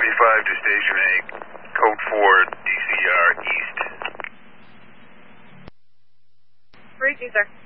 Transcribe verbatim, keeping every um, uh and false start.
forty-five to Station eight, Code four, D C R East. Reaching, sir.